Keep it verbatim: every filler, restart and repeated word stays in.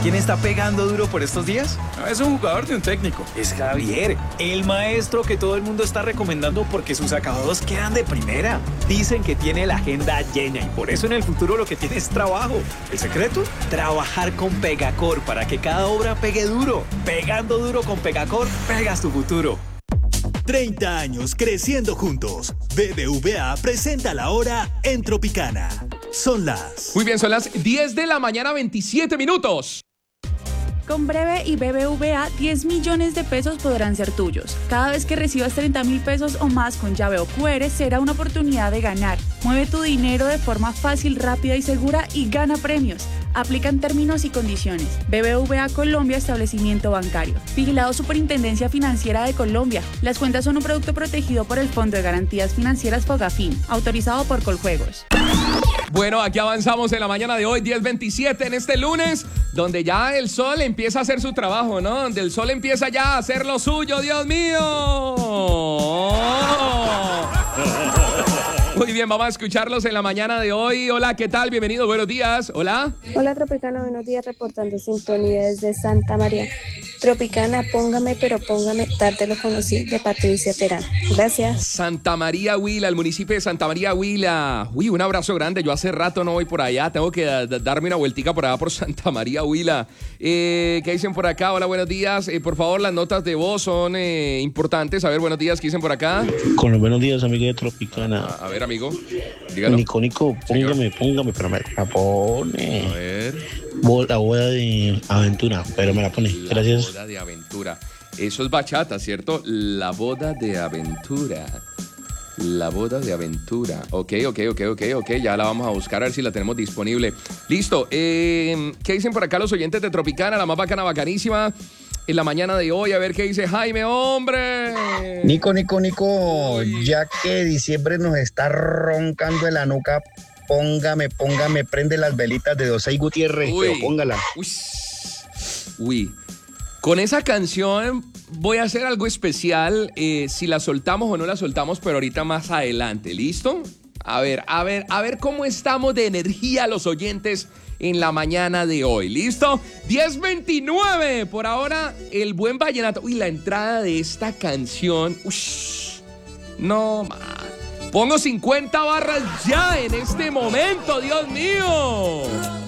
¿Quién está pegando duro por estos días? No es un jugador ni un técnico. Es Javier, el maestro que todo el mundo está recomendando porque sus acabados quedan de primera. Dicen que tiene la agenda llena y por eso en el futuro lo que tiene es trabajo. ¿El secreto? Trabajar con Pegacor para que cada obra pegue duro. Pegando duro con Pegacor, pegas tu futuro. treinta años creciendo juntos. B B V A presenta la hora en Tropicana. Son las... Muy bien, son las diez de la mañana, veintisiete minutos. Con Breve y B B V A, diez millones de pesos podrán ser tuyos. Cada vez que recibas treinta mil pesos o más con llave o cu erre, será una oportunidad de ganar. Mueve tu dinero de forma fácil, rápida y segura y gana premios. Aplican términos y condiciones. B B V A Colombia, establecimiento bancario. Vigilado Superintendencia Financiera de Colombia. Las cuentas son un producto protegido por el Fondo de Garantías Financieras Fogafín, autorizado por Coljuegos. Bueno, aquí avanzamos en la mañana de hoy, diez veintisiete, en este lunes, donde ya el sol empieza a hacer su trabajo, ¿no? Donde el sol empieza ya a hacer lo suyo, ¡Dios mío! Muy bien, vamos a escucharlos en la mañana de hoy. Hola, ¿qué tal? Bienvenidos, buenos días. Hola. Hola, Tropicana, buenos días, reportando sintonía desde Santa María. Tropicana, póngame, pero póngame, tarde lo conocí, de Patricia Terán. Gracias. Santa María Huila, el municipio de Santa María Huila. Uy, un abrazo grande. Yo hace rato no voy por allá. Tengo que da- darme una vueltica por allá por Santa María Huila. Eh, ¿Qué dicen por acá? Hola, buenos días. Eh, por favor, las notas de voz son eh, importantes. A ver, buenos días. ¿Qué dicen por acá? Con los buenos días, amigo de Tropicana. A, a ver, amigo. Dígalo. Nico, Nico, póngame, póngame, pero me la pone. A ver. Bo- La boda de aventura, pero me la pone. La Gracias. boda de aventura. Eso es bachata, ¿cierto? La boda de aventura. La boda de aventura. Ok, ok, ok, ok, ok. Ya la vamos a buscar a ver si la tenemos disponible. Listo. Eh, ¿Qué dicen por acá los oyentes de Tropicana? La más bacana, bacanísima. En la mañana de hoy, a ver qué dice Jaime, hombre. Nico, Nico, Nico, Uy. ya que diciembre nos está roncando en la nuca, póngame, póngame, prende las velitas de Dosei Gutiérrez, Uy. pero póngala. Uy. Uy. Con esa canción voy a hacer algo especial, eh, si la soltamos o no la soltamos, pero ahorita más adelante, ¿listo? A ver, a ver, a ver cómo estamos de energía los oyentes en la mañana de hoy, ¿listo? diez veintinueve, por ahora el buen vallenato. Uy, la entrada de esta canción, ush, no, man. Pongo cincuenta barras ya en este momento, Dios mío.